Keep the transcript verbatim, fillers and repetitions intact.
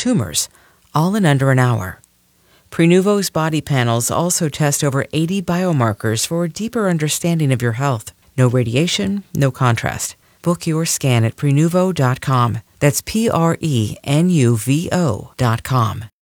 tumors, all in under an hour. Prenuvo's body panels also test over eighty biomarkers for a deeper understanding of your health. No radiation, no contrast. Book your scan at Prenuvo dot com. That's P R E N U V O dot com.